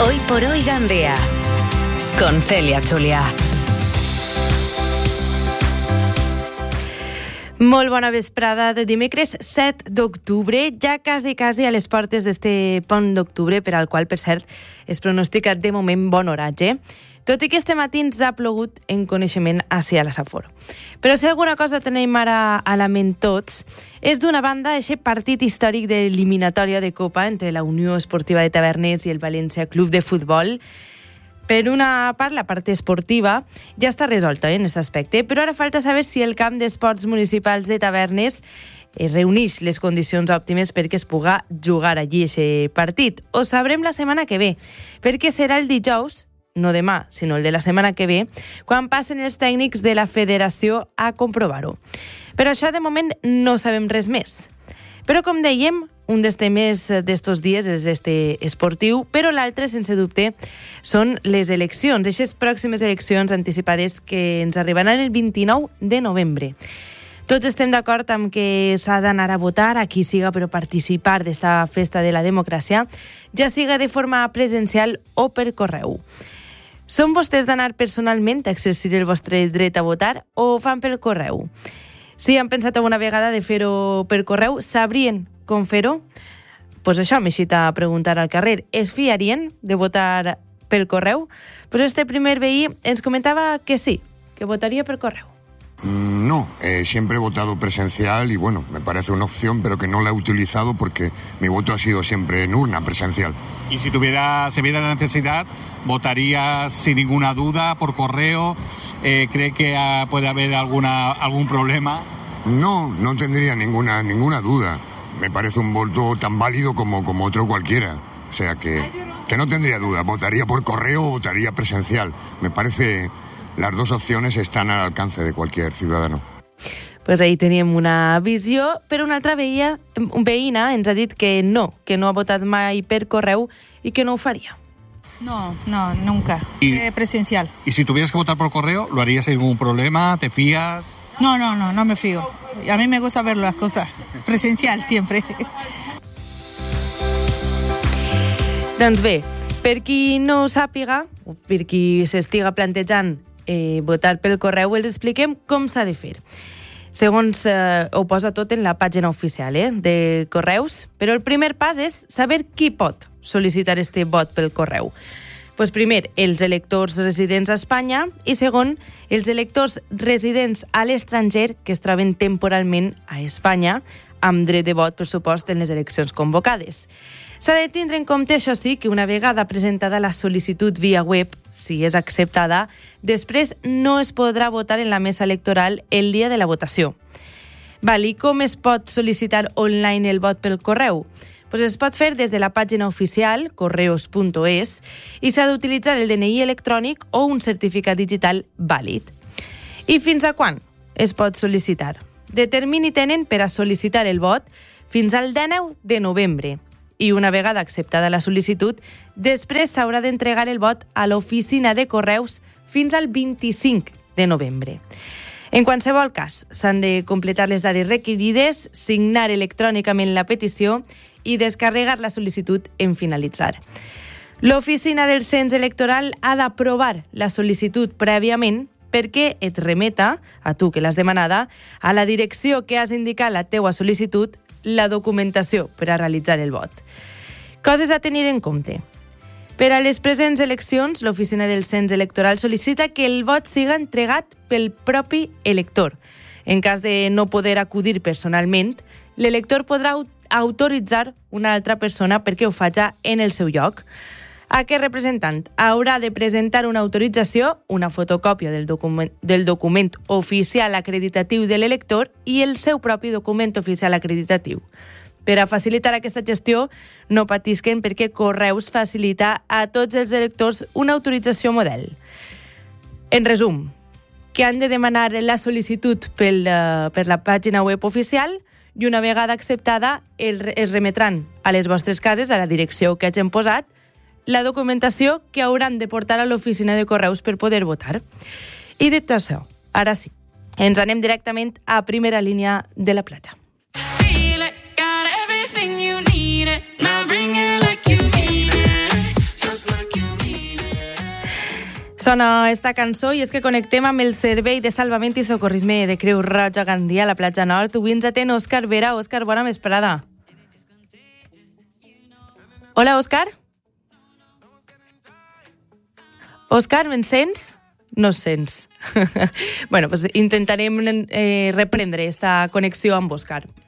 Hoy por hoy Gandía, con Celia Julià. Molt bona vesprada de dimecres 7 d'octubre, ja quasi a les portes d'este pont d'octubre, per al qual, per cert, es pronostica de moment bon oratge, tot i que este matí ens ha plogut en coneixement hacia la Safor. Però si alguna cosa tenim ara a la ment tots, és d'una banda aquest partit històric d'eliminatòria de Copa entre la Unió Esportiva de Tavernes i el València Club de Futbol. Per una part, la part esportiva ja està resolta en aquest aspecte, però ara falta saber si el camp d'esports municipals de Tavernes reuneix les condicions òptimes perquè es puga jugar allí aquest partit. Ho sabrem la setmana que ve, perquè serà el dijous, no demà, sinó el de la setmana que ve, quan passen els tècnics de la federació a comprovar-ho. Però això, de moment, no sabem res més. Però, com dèiem, un dels temes d'estos dies és este esportiu, però l'altre, sense dubte, són les eleccions, aquestes pròximes eleccions anticipades que ens arribaran el 29 de novembre. Tots estem d'acord amb que s'ha d'anar a votar a qui siga per participar d'esta festa de la democràcia, ja siga de forma presencial o per correu. Són vostès d'anar personalment a exercir el vostre dret a votar o ho fan pel correu? Si han pensat alguna vegada de fer-ho per correu, sabrien com fer-ho? Pues això m'he eixit a preguntar al carrer. Es fiarien de votar pel correu? Pues este primer veí ens comentava que sí, que votaria per correu. No, siempre he votado presencial y bueno, me parece una opción, pero que no la he utilizado porque mi voto ha sido siempre en urna presencial. Y si se viera la necesidad, ¿votarías sin ninguna duda por correo? ¿Cree que puede haber algún problema? No tendría ninguna duda. Me parece un voto tan válido como otro cualquiera. O sea que no tendría duda. Votaría por correo o votaría presencial. Me parece... Las dos opciones están al alcance de cualquier ciudadano. Pues ahí teníem una visió, però una altra veïna ens ha dit que no ha votat mai per correu i que no ho faria. No, nunca. Presencial. ¿Y si tuvieras que votar por correo, lo harías sin ningún problema? ¿Te fías? No me fío. A mí me gusta ver las cosas. Presencial, siempre. Doncs bé, per qui no ho sàpiga, o per qui s'estiga plantejant votar pel correu, els expliquem com s'ha de fer. Segons ho posa tot en la pàgina oficial de correus, però el primer pas és saber qui pot sol·licitar este vot pel correu. Pues primer, els electors residents a Espanya i segon, els electors residents a l'estranger que es troben temporalment a Espanya amb dret de vot, per supost, en les eleccions convocades. S'ha de tindre en compte, això sí, que una vegada presentada la sol·licitud via web, si és acceptada, després no es podrà votar en la mesa electoral el dia de la votació. I com es pot sol·licitar online el vot pel correu? Pues es pot fer des de la pàgina oficial, correos.es, i s'ha d'utilitzar el DNI electrònic o un certificat digital vàlid. I fins a quan es pot sol·licitar? De termini tenen per a sol·licitar el vot fins al 19 de novembre. I una vegada acceptada la sol·licitud, després s'haurà d'entregar el vot a l'oficina de correus fins al 25 de novembre. En qualsevol cas, s'han de completar les dades requerides, signar electrònicament la petició i descarregar la sol·licitud en finalitzar. L'oficina del cens electoral ha d'aprovar la sol·licitud prèviament perquè et remeta, a tu que l'has demanada, a la direcció que has indicat la teua sol·licitud, la documentació per a realitzar el vot. Coses a tenir en compte. Per a les presents eleccions, l'Oficina del Cens Electoral sol·licita que el vot siga entregat pel propi elector. En cas de no poder acudir personalment, l'elector podrà autoritzar una altra persona perquè ho faci en el seu lloc. Aquest representant haurà de presentar una autorització, una fotocòpia del document oficial acreditatiu de l'elector i el seu propi document oficial acreditatiu. Per a facilitar aquesta gestió, no patisquen perquè Correus facilita a tots els electors una autorització model. En resum, que han de demanar la sol·licitud per la pàgina web oficial i una vegada acceptada es remetran a les vostres cases, a la direcció que hagin posat, la documentació que hauran de portar a l'oficina de correus per poder votar. I dit això, ara sí, ens anem directament a primera línia de la platja. Got everything you need it. Now bring it like you need it. Just like you Sona esta cançó i és que connectem amb el Servei de Salvament i Socorrisme de Creu Roja Gandia a la platja Nord. Avui ens atén Òscar Vera. Òscar, bona vesprada. Hola, Òscar. Òscar, me'n sents? No sents. Bueno, pues intentarem reprendre esta connexió amb Òscar.